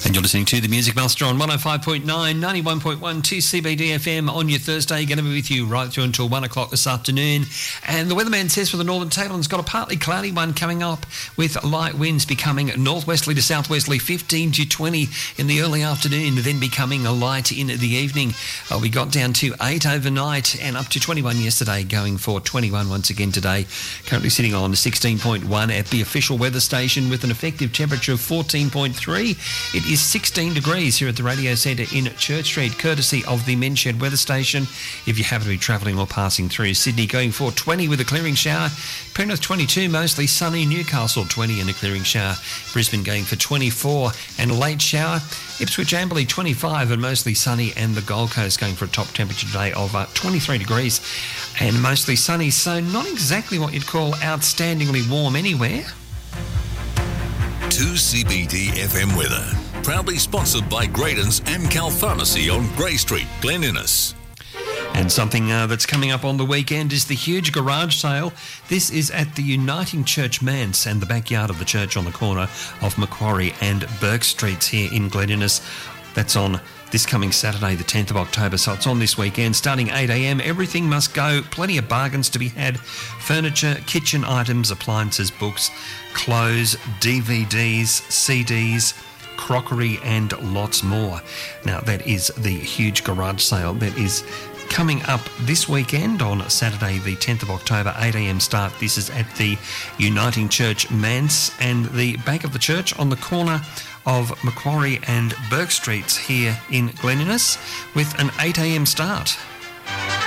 And you're listening to the Music Master on 105.9, 91.1 2CBD FM on your Thursday. Going to be with you right through until 1 o'clock this afternoon. And the weatherman says for the Northern Tablelands, got a partly cloudy one coming up with light winds becoming northwesterly to southwesterly 15 to 20 in the early afternoon, then becoming a light in the evening. We got down to 8 overnight and up to 21 yesterday, going for 21 once again today. Currently sitting on 16.1 at the official weather station with an effective temperature of 14.3. It is 16 degrees here at the Radio Centre in Church Street, courtesy of the Menshed Weather Station. If you happen to be travelling or passing through Sydney, going for 20 with a clearing shower. Penrith 22, mostly sunny. Newcastle 20 and a clearing shower. Brisbane going for 24 and a late shower. Ipswich Amberley 25 and mostly sunny, and the Gold Coast going for a top temperature today of 23 degrees and mostly sunny. So not exactly what you'd call outstandingly warm anywhere. 2CBD FM weather. Proudly sponsored by Graydon's Amcal Pharmacy on Grey Street, Glen Innes. And something that's coming up on the weekend is the huge garage sale. This is at the Uniting Church Manse and the backyard of the church on the corner of Macquarie and Burke Streets here in Glen Innes. That's on this coming Saturday, the 10th of October, so it's on this weekend, starting 8 a.m. Everything must go. Plenty of bargains to be had. Furniture, kitchen items, appliances, books, clothes, DVDs, CDs, crockery and lots more. Now, that is the huge garage sale that is coming up this weekend on Saturday, the 10th of October, 8 a.m. start. This is at the Uniting Church Manse and the back of the church on the corner of Macquarie and Burke Streets here in Glen Innes with an 8 a.m. start.